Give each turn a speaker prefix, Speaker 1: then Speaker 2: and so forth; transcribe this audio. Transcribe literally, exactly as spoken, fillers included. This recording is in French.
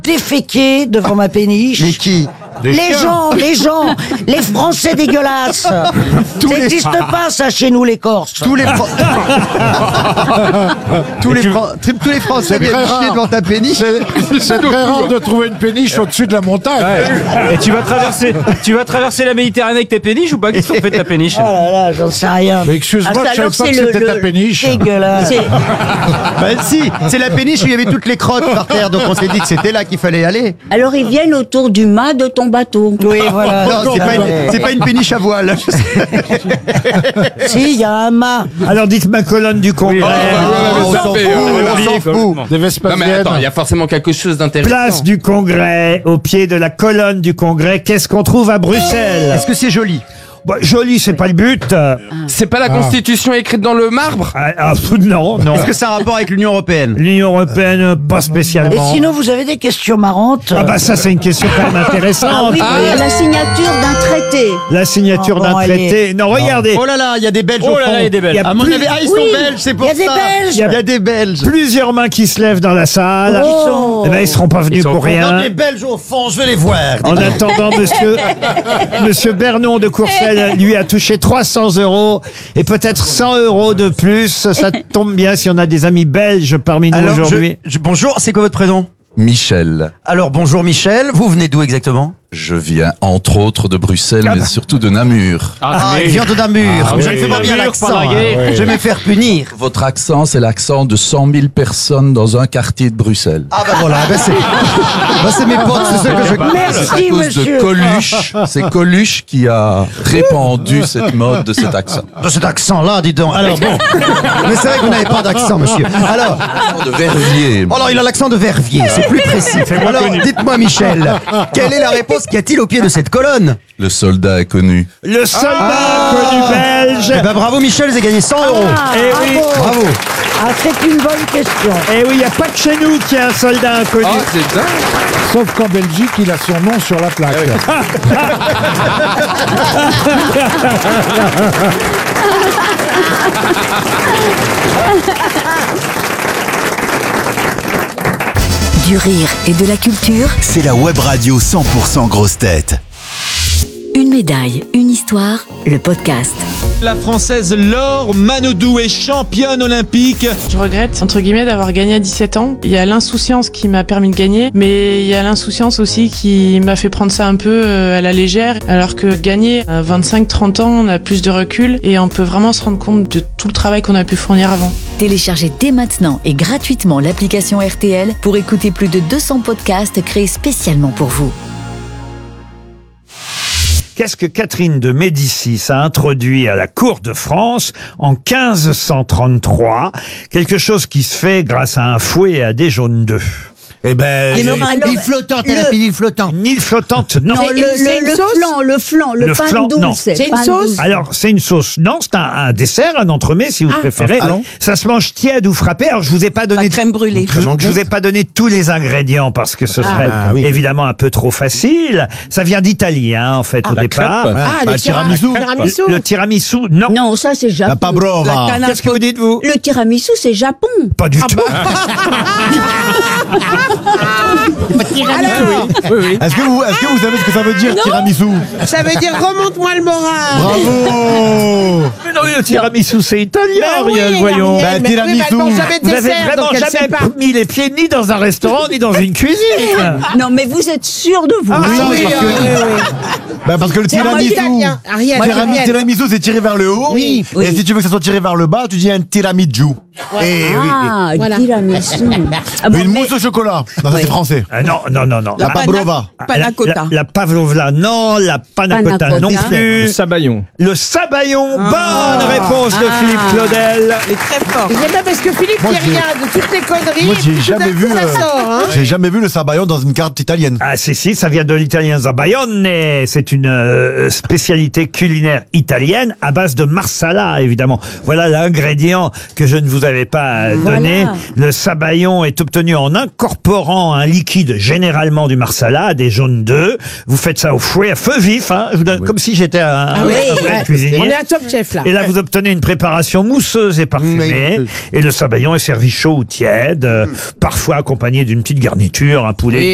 Speaker 1: déféqué devant ma péniche.
Speaker 2: Mais qui?
Speaker 1: Les, les gens, les gens, les Français dégueulasses. Ça n'existe pas, ça, chez nous, les Corses.
Speaker 2: Tous les, Fran... tous, les Fran... tous les Français viennent chier devant ta péniche.
Speaker 3: C'est très rare de trouver une péniche au-dessus de la montagne.
Speaker 4: Ouais. Et tu vas traverser, tu vas traverser la Méditerranée avec tes péniches ou pas? Qu'est-ce qu'on fait de ta péniche?
Speaker 1: Oh là là, j'en sais rien.
Speaker 3: Mais excuse-moi,
Speaker 1: Ah,
Speaker 3: je savais pas que
Speaker 1: le-
Speaker 3: c'était
Speaker 1: le-
Speaker 3: ta péniche.
Speaker 1: Dégueulasse.
Speaker 2: Bah si, c'est la péniche où il y avait toutes les crottes par terre, donc on s'est dit que c'était là qu'il fallait aller.
Speaker 5: Alors ils viennent autour du mât de ton bateau.
Speaker 1: Oui, voilà.
Speaker 2: Non, c'est pas, une... c'est pas une péniche à voile.
Speaker 1: Si, il y a un mât.
Speaker 6: Alors dites ma colonne du Congrès.
Speaker 2: on
Speaker 7: ça
Speaker 2: s'en
Speaker 7: fait,
Speaker 2: fout,
Speaker 7: euh,
Speaker 2: on s'en fout.
Speaker 3: Des
Speaker 7: Non mais
Speaker 3: Vespasiennes.
Speaker 7: attends, il y a forcément quelque chose d'intéressant.
Speaker 6: Place du Congrès, au pied de la colonne du Congrès. Qu'est-ce qu'on trouve à Bruxelles?
Speaker 2: Est-ce que c'est joli?
Speaker 6: Bon, joli, c'est pas le but. Euh,
Speaker 7: C'est pas la Constitution écrite dans le marbre?
Speaker 6: ah, ah, non, non.
Speaker 2: Est-ce que ça a un rapport avec l'Union Européenne?
Speaker 6: L'Union Européenne, pas
Speaker 1: Et
Speaker 6: spécialement.
Speaker 1: sinon, vous avez des questions marrantes?
Speaker 6: Ah bah ça, c'est une question quand même intéressante.
Speaker 5: Ah oui, oui, la signature d'un traité.
Speaker 6: La signature
Speaker 1: Oh,
Speaker 6: d'un
Speaker 1: bon,
Speaker 6: traité. Non, regardez.
Speaker 2: Oh là là, il y a des Belges
Speaker 4: Oh
Speaker 2: au
Speaker 4: là
Speaker 2: fond.
Speaker 4: là, il y a des Belges.
Speaker 6: Il y a
Speaker 2: À mon
Speaker 6: plus-
Speaker 2: avis, ah, ils sont
Speaker 1: Oui,
Speaker 2: belges, c'est pour
Speaker 1: il y a des
Speaker 2: ça.
Speaker 1: Belges.
Speaker 2: Il y a des Belges.
Speaker 6: Plusieurs mains qui se lèvent dans la salle.
Speaker 1: Oh.
Speaker 6: Eh ben, ils seront pas venus
Speaker 4: Ils sont
Speaker 6: pour rien.
Speaker 2: Les Belges au fond, je vais les voir.
Speaker 6: En attendant, monsieur, monsieur Bernon de Courcelles, lui, a touché trois cents euros et peut-être cent euros de plus. Ça tombe bien si on a des amis belges parmi nous
Speaker 2: Alors, je-
Speaker 6: aujourd'hui.
Speaker 2: je- bonjour, c'est quoi votre prénom?
Speaker 8: Michel.
Speaker 2: Alors, bonjour Michel, vous venez d'où exactement?
Speaker 8: Je viens entre autres de Bruxelles, mais surtout de Namur.
Speaker 2: Ah, il vient de Namur.
Speaker 4: Ah,
Speaker 2: je ne
Speaker 4: oui,
Speaker 2: fais pas bien
Speaker 4: Namur,
Speaker 2: l'accent.
Speaker 4: pas la guerre.
Speaker 2: hein. Je vais me faire punir.
Speaker 8: Votre accent, c'est l'accent de cent mille personnes dans un quartier de Bruxelles.
Speaker 2: Ah bah voilà, bah c'est bah c'est mes potes, c'est ceux que je
Speaker 8: C'est à
Speaker 1: Merci,
Speaker 8: cause
Speaker 1: monsieur.
Speaker 8: de Coluche. C'est Coluche qui a répandu cette mode de cet accent.
Speaker 2: de cet accent-là, dis donc. Alors bon, mais c'est vrai que vous n'avez pas d'accent, monsieur. Alors,
Speaker 8: L'accent de Verviers.
Speaker 2: oh, alors il a l'accent de Verviers, c'est plus précis. Alors, dites-moi Michel, quelle est la réponse qu'y a-t-il au pied de cette colonne?
Speaker 8: Le soldat est connu.
Speaker 6: Le soldat
Speaker 2: Ah.
Speaker 6: connu belge.
Speaker 2: Eh ben bravo Michel, vous avez gagné cent euros.
Speaker 6: Eh oui,
Speaker 2: Bravo.
Speaker 1: Ah, c'est une bonne question.
Speaker 6: eh oui, il n'y a pas que chez nous qu'il y a un soldat inconnu.
Speaker 7: Ah, c'est dingue.
Speaker 3: Sauf qu'en Belgique, il a son nom sur la plaque.
Speaker 9: Du rire et de la culture,
Speaker 10: C'est la web radio cent pour cent grosse tête.
Speaker 9: une médaille, une histoire, le podcast.
Speaker 11: La Française Laure Manodou est championne olympique.
Speaker 12: Je regrette, entre guillemets, d'avoir gagné à dix-sept ans. Il y a l'insouciance qui m'a permis de gagner, mais il y a l'insouciance aussi qui m'a fait prendre ça un peu euh, à la légère, alors que gagner à vingt-cinq trente ans, on a plus de recul et on peut vraiment se rendre compte de tout le travail qu'on a pu fournir avant.
Speaker 9: Téléchargez dès maintenant et gratuitement l'application R T L pour écouter plus de deux cents podcasts créés spécialement pour vous.
Speaker 6: Qu'est-ce que Catherine de Médicis a introduit à la cour de France en quinze cent trente-trois? Quelque chose qui se fait grâce à un fouet et à des jaunes d'œufs. Eh ben,
Speaker 5: Alors,
Speaker 2: L'île flottante, elle a
Speaker 5: le-
Speaker 2: fait l'île flottante.
Speaker 6: une île flottante, non.
Speaker 5: Non, le,
Speaker 1: c'est
Speaker 5: le,
Speaker 1: une
Speaker 5: le
Speaker 1: sauce
Speaker 5: flan, le flan, le,
Speaker 6: Le
Speaker 5: pain
Speaker 6: flan, non.
Speaker 5: douce.
Speaker 1: C'est une
Speaker 5: pain
Speaker 1: sauce
Speaker 5: douce.
Speaker 6: Alors, c'est une sauce. Non, c'est un, un dessert, un entremets, si vous préférez.
Speaker 2: ah non.
Speaker 6: Ça se mange tiède ou frappé. Alors, je vous ai pas donné...
Speaker 5: La crème brûlée.
Speaker 6: Je, je vous ai pas donné tous les ingrédients parce que ce serait
Speaker 2: Ah, oui.
Speaker 6: évidemment un peu trop facile. Ça vient d'Italie, hein, en fait, au départ.
Speaker 1: Ah,
Speaker 2: bah,
Speaker 1: le
Speaker 2: tiramisu.
Speaker 1: tiramisu.
Speaker 6: Le tiramisu, non.
Speaker 5: Non, ça c'est Japon.
Speaker 2: La pabrova.
Speaker 6: Qu'est-ce que vous dites, vous?
Speaker 5: Le tiramisu c'est Japon.
Speaker 6: Pas du tout.
Speaker 1: Alors,
Speaker 2: Est-ce que vous, est-ce que vous savez ce que ça veut dire tiramisu?
Speaker 1: ça veut dire remonte-moi le moral.
Speaker 2: Bravo.
Speaker 6: Mais non, le tiramisu, c'est italien,
Speaker 1: Ben oui,
Speaker 6: Ariel, voyons.
Speaker 1: Ariel,
Speaker 2: Bah,
Speaker 1: mais oui,
Speaker 2: tiramisu.
Speaker 1: mais elles n'ont jamais de
Speaker 6: Vous avez
Speaker 1: dessert,
Speaker 6: vraiment
Speaker 1: donc elles
Speaker 6: jamais
Speaker 1: savent pas.
Speaker 6: mis les pieds ni dans un restaurant, ni dans une cuisine.
Speaker 5: Non mais vous êtes sûr de vous.
Speaker 6: Ah,
Speaker 5: hein?
Speaker 6: oui,
Speaker 2: parce que, bah, parce que le
Speaker 1: C'est moi
Speaker 2: tiramisu,
Speaker 1: italien. Ariel,
Speaker 2: tiramisu,
Speaker 1: Ariel.
Speaker 2: tiramisu, c'est tiré vers le haut.
Speaker 1: Oui,
Speaker 2: Et si tu veux que ça soit tiré vers le bas, tu dis un tiramisu. Et oui.
Speaker 5: Ah,
Speaker 1: Voilà.
Speaker 5: tiramisu. Ah bon,
Speaker 2: Une
Speaker 5: mais-
Speaker 2: mousse au chocolat. Non, ça c'est français.
Speaker 6: Ah, non, non, non, non.
Speaker 2: La pabrova.
Speaker 6: La, la, la pavlova, non. La panna cotta,
Speaker 5: Panna
Speaker 6: non
Speaker 5: cotta.
Speaker 6: plus.
Speaker 4: Le sabayon.
Speaker 6: Le sabayon, bonne réponse de Philippe Claudel.
Speaker 1: C'est pas parce que Philippe
Speaker 2: Moi,
Speaker 1: dit
Speaker 2: j'ai-
Speaker 1: rien de toutes les conneries.
Speaker 2: Moi, j'ai
Speaker 1: tout
Speaker 2: jamais
Speaker 1: d'un coup,
Speaker 2: vu,
Speaker 1: ça
Speaker 2: euh,
Speaker 1: sort, hein.
Speaker 2: J'ai jamais vu le sabayon dans une carte italienne.
Speaker 6: Ah, si, si, ça vient de l'italien zabayone. C'est une euh, spécialité culinaire italienne à base de marsala, évidemment. Voilà l'ingrédient que je ne vous avais pas euh, donné.
Speaker 5: Voilà.
Speaker 6: Le sabayon est obtenu en incorporant un liquide, généralement du marsala, des jaunes d'œufs. Vous faites ça au fouet, à feu vif, hein, je vous donne, comme si j'étais un, un-
Speaker 5: oui.
Speaker 6: un vrai
Speaker 1: Ouais.
Speaker 6: cuisinier.
Speaker 1: On est à Top Chef, là.
Speaker 6: Et là, vous obtenez une préparation mousseuse et parfumée.
Speaker 2: Oui.
Speaker 6: Et le sabayon est servi chaud ou tiède, euh, parfois accompagné d'une petite garniture, un poulet.